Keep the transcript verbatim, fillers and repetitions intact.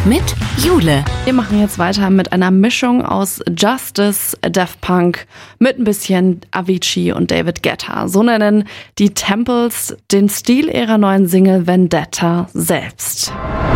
mit Jule. Wir machen jetzt weiter mit einer Mischung aus Justice, Daft Punk mit ein bisschen Avicii und David Guetta. So nennen die Temples den Stil ihrer neuen Single Vendetta selbst.